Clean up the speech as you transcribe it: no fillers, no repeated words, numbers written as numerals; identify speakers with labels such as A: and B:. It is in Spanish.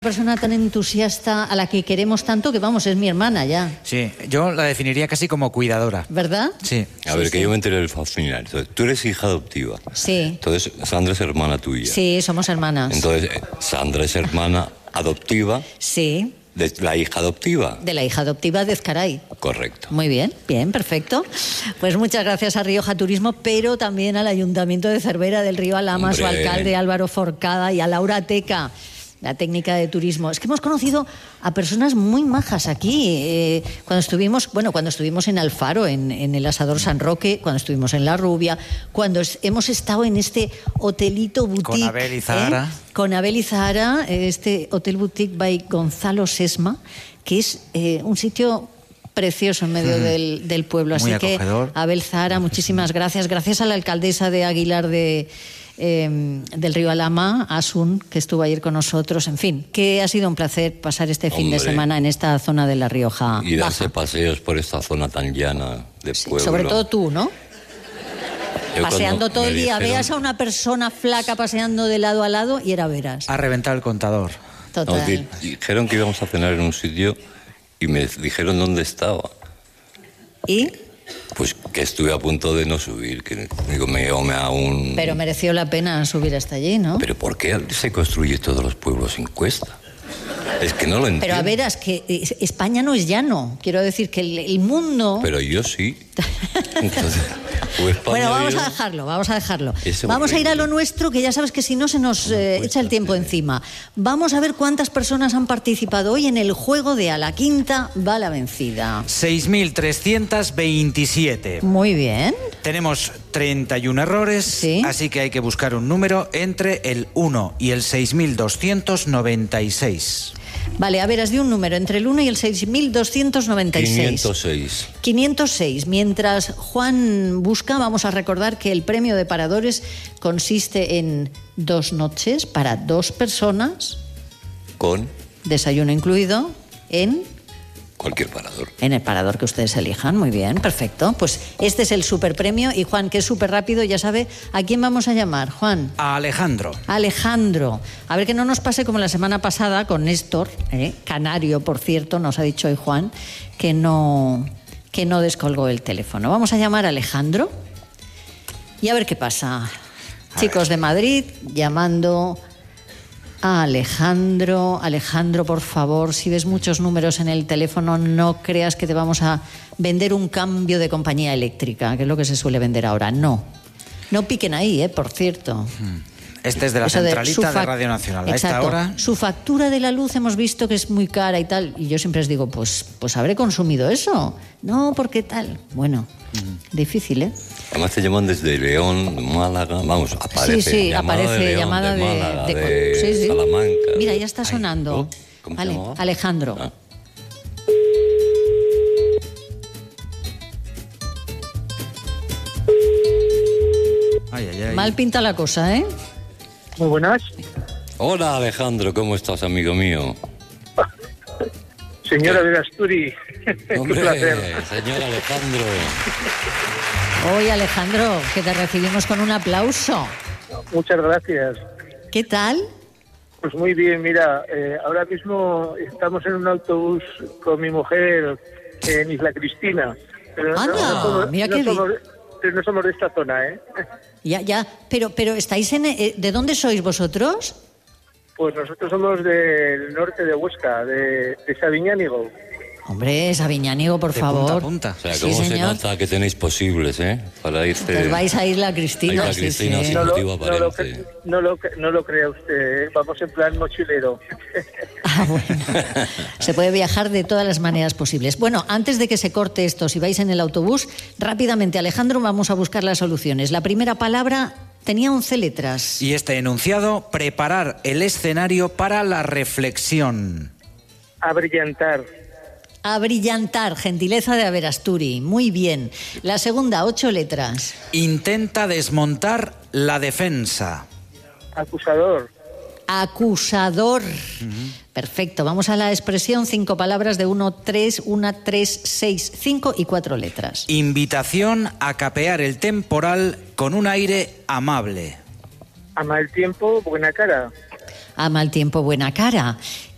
A: persona tan entusiasta a la que queremos tanto que, vamos, es mi hermana ya.
B: Sí, yo la definiría casi como cuidadora.
A: ¿Verdad?
B: Sí.
C: A ver, que yo me enteré del final. Entonces, tú eres hija adoptiva.
A: Sí.
C: Entonces, Sandra es hermana tuya.
A: Sí, somos hermanas.
C: Entonces, Sandra es hermana adoptiva
A: Sí.
C: de la hija adoptiva.
A: De la hija adoptiva de Ezcaray.
C: Correcto.
A: Muy bien, bien, perfecto. Pues muchas gracias a Rioja Turismo, pero también al Ayuntamiento de Cervera del Río Alhama, a su alcalde Álvaro Forcada y a Laura Teca, la técnica de turismo. Es que hemos conocido a personas muy majas aquí. Cuando estuvimos en Alfaro, en el Asador San Roque, cuando estuvimos en La Rubia, cuando hemos estado en este hotelito boutique.
B: Con Abel y Zahara.
A: Con Abel y Zahara, este hotel boutique by Gonzalo Sesma, que es un sitio precioso en medio del pueblo. Así
B: muy
A: que,
B: acogedor.
A: Abel Zahara, muchísimas gracias. Gracias a la alcaldesa de Aguilar del Río Alhama, Asun, que estuvo ayer con nosotros. En fin, que ha sido un placer pasar este fin de semana en esta zona de La Rioja
C: Y darse
A: Baja.
C: paseos por esta zona tan llana de pueblo.
A: Sobre todo tú, ¿no?
C: Yo
A: Paseando
C: cuando
A: todo
C: me
A: el día.
C: dijeron-
A: Veas a una persona flaca paseando de lado a lado y era veras.
B: Ha reventado el contador.
A: Total.
C: Nos dijeron que íbamos a cenar en un sitio y me dijeron dónde estaba.
A: ¿Y?
C: Pues que estuve a punto de no subir, que digo, me a un...
A: Pero mereció la pena subir hasta allí, ¿no?
C: ¿Pero por qué se construye todos los pueblos sin cuesta? Es que no lo entiendo.
A: Pero a veras, que España no es llano. Quiero decir que el mundo...
C: Pero yo sí. Entonces, o España
A: Bueno, vamos
C: yo-
A: a dejarlo.
C: Es
A: Vamos a ir a lo
C: horrible.
A: nuestro, que ya sabes que si no se nos echa el tiempo encima. Vamos a ver cuántas personas han participado hoy en el juego de A la Quinta va la vencida.
B: 6.327.
A: Muy bien.
B: Tenemos 31 errores,
A: Sí.
B: así que hay que buscar un número entre el 1 y el 6.296.
A: Vale, a ver, has de un número entre el 1 y el 6.296.
C: 506.
A: 506. Mientras Juan busca, vamos a recordar que el premio de paradores consiste en 2 noches para 2 personas,
C: Con
A: desayuno incluido, en
C: cualquier parador.
A: el parador que ustedes elijan. Muy bien, perfecto. Pues este es el superpremio y Juan, que es súper rápido, ya sabe a quién vamos a llamar. Juan.
B: A Alejandro.
A: Alejandro. A ver que no nos pase como la semana pasada con Néstor, canario, por cierto, nos ha dicho hoy Juan, que no descolgó el teléfono. Vamos a llamar a Alejandro y a ver qué pasa. Chicos de Madrid, llamando a Alejandro. Alejandro, por favor, si ves muchos números en el teléfono, no creas que te vamos a vender un cambio de compañía eléctrica, que es lo que se suele vender ahora. No piquen ahí, por cierto.
B: Este es de la
A: Eso
B: centralita de
A: su
B: Radio Nacional. A
A: Exacto.
B: esta hora...
A: Su factura de la luz hemos visto que es muy cara y tal. Y yo siempre les digo, pues habré consumido eso. No, porque tal. Bueno, difícil, ¿eh?
C: Además te llaman desde León, Málaga, vamos, aparece.
A: Sí,
C: llamada
A: aparece
C: de León,
A: llamada
C: de Málaga,
A: de
C: de
A: sí.
C: Salamanca.
A: Mira, ya está sonando.
C: ¿Oh? ¿Cómo se
A: Vale,
C: llamaba?
A: Alejandro.
C: Ah.
B: Ay, ay, ay.
A: Mal pinta la cosa, ¿eh?
D: Muy buenas.
C: Hola Alejandro, ¿cómo estás, amigo mío?
D: Señora de Asturi, qué
C: Hombre,
D: placer.
C: señor Alejandro.
A: Hoy, Alejandro, que te recibimos con un aplauso.
D: Muchas gracias.
A: ¿Qué tal?
D: Pues muy bien, mira, ahora mismo estamos en un autobús con mi mujer en Isla Cristina. Pero
A: Anda, mira qué
D: pero no somos de esta zona, ¿eh?
A: Ya. Pero estáis en... ¿de dónde sois vosotros?
D: Pues nosotros somos del norte de Huesca, de Sabiñánigo.
A: Hombre, Sabiñánigo, por
B: De
A: favor.
B: punta a punta.
C: O sea,
A: Sí,
C: ¿cómo se
A: señor.
C: nota que tenéis posibles, para irte?
A: Pues vais a Isla Cristina.
C: A Isla
A: sí,
C: Cristina,
A: sí.
C: sí. Motivo aparente.
D: No lo crea usted, vamos en plan mochilero.
A: Ah, bueno. Se puede viajar de todas las maneras posibles. Bueno, antes de que se corte esto, si vais en el autobús, rápidamente, Alejandro, vamos a buscar las soluciones. La primera palabra tenía 11 letras.
B: Y este enunciado, preparar el escenario para la reflexión.
D: Abrillantar.
A: Abrillantar, gentileza de Averasturi. Muy bien. La segunda, 8 letras.
B: Intenta desmontar la defensa.
D: Acusador.
A: Acusador. Perfecto. Vamos a la expresión, 5 palabras de 1, 3, 6, 5 y 4 letras.
B: Invitación a capear el temporal con un aire amable.
D: A mal tiempo, buena cara.
A: A mal tiempo, buena cara.